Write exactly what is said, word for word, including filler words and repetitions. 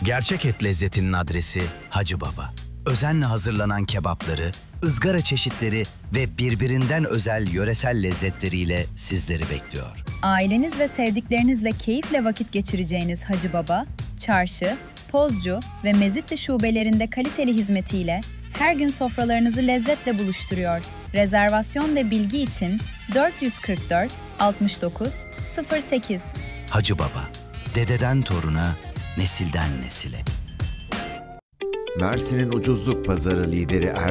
Gerçek et lezzetinin adresi Hacı Baba. Özenle hazırlanan kebapları, ızgara çeşitleri ve birbirinden özel yöresel lezzetleriyle sizleri bekliyor. Aileniz ve sevdiklerinizle keyifle vakit geçireceğiniz Hacı Baba, Çarşı, Pozcu ve Mezitli şubelerinde kaliteli hizmetiyle her gün sofralarınızı lezzetle buluşturuyor. Rezervasyon ve bilgi için dört yüz kırk dört altmış dokuz sıfır sekiz. Hacı Baba, dededen toruna, nesilden nesile. Mersin'in ucuzluk pazarı lideri